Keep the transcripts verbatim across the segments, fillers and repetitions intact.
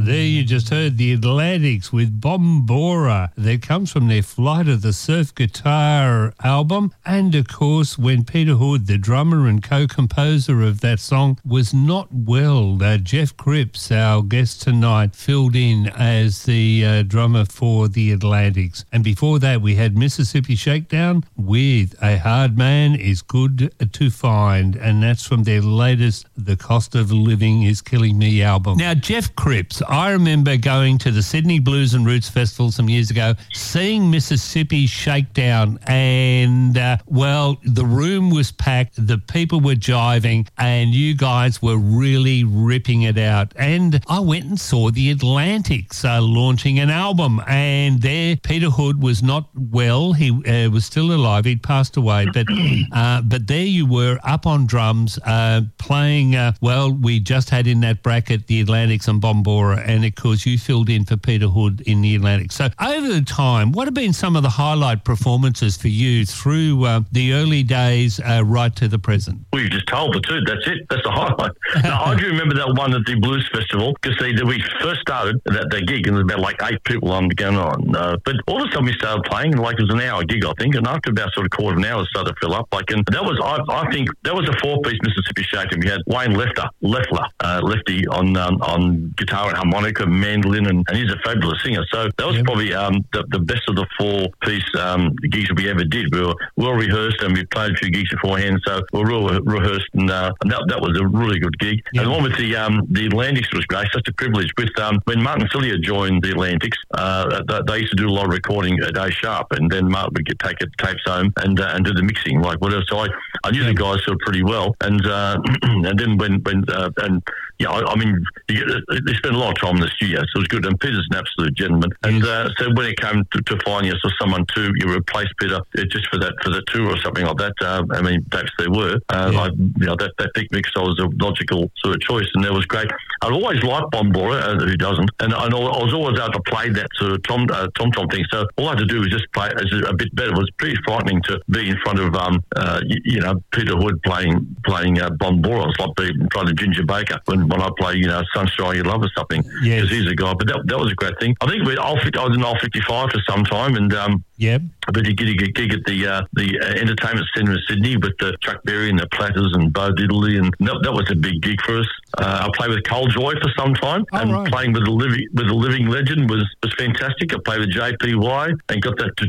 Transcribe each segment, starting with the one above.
There you just heard the Atlantics with Bombora. That comes from their Flight of the Surf Guitar album. And, of course, when Peter Hood, the drummer and co-composer of that song, was not well, uh, Jeff Cripps, our guest tonight, filled in as the uh, drummer for the Atlantics. And before that, we had Mississippi Shakedown with A Hard Man Is Good to Find. And that's from their latest The Cost of Living Is Killing Me album. Now, Jeff Cripps, I remember going to the Sydney Blues and Roots Festival some years ago, seeing Mississippi Shakedown, and, uh, well, the room was packed, the people were jiving, and you guys were really ripping it out. And I went and saw the Atlantics uh, launching an album, and there Peter Hood was not well. He uh, was still alive. He'd passed away, but uh, but there you were up on drums uh, playing, uh, well, we just had in that bracket the Atlantics and Bombora, and of course you filled in for Peter Hood in the Atlantic. So over the time, what have been some of the highlight performances for you through uh, the early days uh, right to the present? Well, you just told the two. That's it. That's the highlight. Now, I do remember that one at the Blues Festival, because we first started that, that gig and there was about like eight people on going on. Uh, but all of a sudden we started playing, and like it was an hour gig, I think, and after about sort of quarter of an hour it started to fill up. Like, and that was, I, I think, that was a four-piece Mississippi Shakedown. We had Wayne Lefter, Leffler, uh, Lefty on um, on guitar and harmonica, mandolin, and, and he's a fabulous singer. So that was yep. probably um, the, the best of the four-piece um, gigs that we ever did. We were well rehearsed, and we played a few gigs beforehand, so we were real rehearsed, and, uh, and that, that was a really good gig. Yep. And the one with the um, the Atlantics was great. Such a privilege. With um, when Martin Cilia joined the Atlantics, uh, they, they used to do a lot of recording at A Sharp, and then Martin would get take it tapes home and uh, and do the mixing, like whatever. So I, I knew yep. the guys sort of pretty well, and uh, and then when when uh, and yeah, I, I mean, you get, they spent a lot of time in the studio, so it was good. And Peter's an absolute gentleman. And uh, so when it came to, to finding us or someone to you replace Peter uh, just for that for the tour or something like that, uh, I mean, perhaps they were. Uh, yeah. I, you know, that that Pick Mix was a logical sort of choice, and that was great. I've always liked Bombora, uh, who doesn't? And I, I was always able to play that sort of tom uh, tom tom thing. So all I had to do was just play as a bit better. It was pretty frightening to be in front of um uh, you, you know Peter Hood playing playing uh, Bombora. It's like being in front of Ginger Baker when, when I play you know Sunshine You Love or something. Because yes. he's a guy. But that, that was a great thing. I think we I was in Old fifty-five for some time, and um yep. But he did a gig at the uh, the uh, Entertainment Centre in Sydney with the Chuck Berry and the Platters and Bo Diddley, and that, that was a big gig for us. Uh, I played with Cole Joy for some time, oh, and right. playing with the living with the living legend was, was fantastic. I played with J P Y and got that.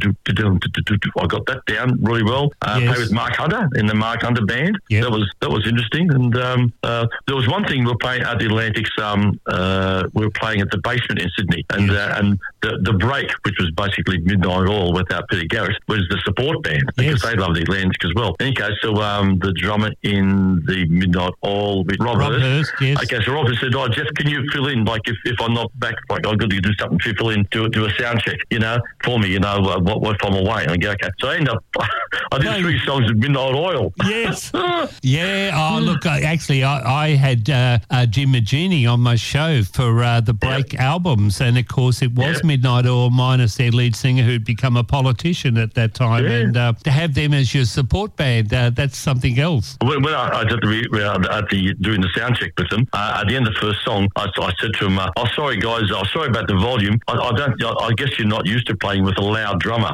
I got that down really well. Uh, yes. Played with Mark Hunter in the Mark Hunter band. Yep. That was that was interesting. And um, uh, there was one thing we were playing at the Atlantics. Um, uh, we were playing at the Basement in Sydney, and yes. uh, and the the break, which was basically Midnight Oil without Peter Garrett, was the support band because yes. they love the Atlantic as well. In any case, so um, the drummer in the Midnight Oil with Rob, Rob Hurst. Yes. Okay, so Rob said, "Oh, Jeff, can you fill in? Like, if, if I'm not back, like I've got to do something to fill in, do do a sound check, you know, for me, you know, uh, what what if I'm away?" And I go, "Okay." So I end up, I did three songs of Midnight Oil. Yes, yeah. Oh, look, I, actually, I, I had uh, uh, Jim Magini on my show for uh, the Break yep. albums, and of course, it was yep. Midnight Oil minus their lead singer who'd become a politician at that time, yeah. and uh, to have them as your support band, uh, that's something else. When, when I, I did the, at the doing the sound check with them, uh, at the end of the first song, I, I said to them, uh, "Oh, sorry guys, I'm oh, sorry about the volume. I, I don't. I, I guess you're not used to playing with a loud drummer."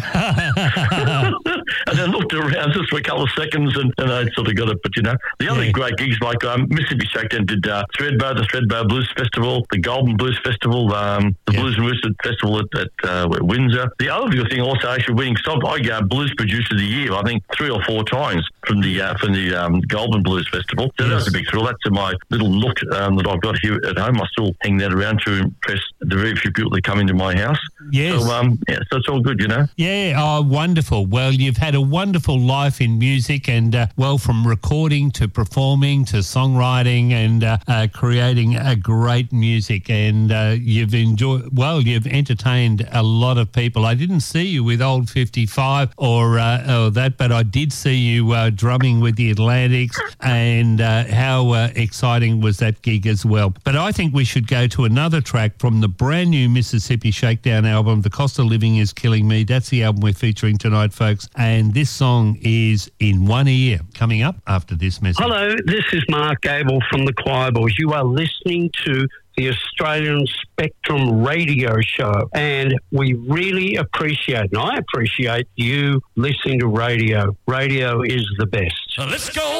Yeah. And then looked around just for a couple of seconds, and, and I sort of got it. But you know, the other yeah. great gigs like um, Mississippi Shakedown did uh, Threadbow, the Threadbow Blues Festival, the Golden Blues Festival, um, the yeah. Blues and Rooster Festival at, at uh, Windsor. The other good thing also actually winning. So I got Blues Producer of the Year, I think three or four times from the uh, from the um, Golden Blues Festival. So yes. that was a big thrill. That's in my little nook um, that I've got here at home. I still hang that around to impress the very few people that come into my house. Yes. So, um, yeah, so it's all good, you know. Yeah, oh, wonderful. Well, you've had a wonderful life in music, and uh, well, from recording to performing to songwriting and uh, uh, creating a great music, and uh, you've enjoyed. Well, you've entertained a lot of people. I didn't see you with Old fifty-five or, uh, or that, but I did see you uh, drumming with the Atlantics, and uh, how uh, exciting was that gig as well. But I think we should go to another track from the brand new Mississippi Shakedown album, The Cost of Living Is Killing Me. That's the album we're featuring tonight, folks. And this song is In One Ear, coming up after this message. Hello, this is Mark Gable from the Choir Boys. You are listening to the Australian Spectrum radio show. And we really appreciate, and I appreciate you listening to radio. Radio is the best. Let's go.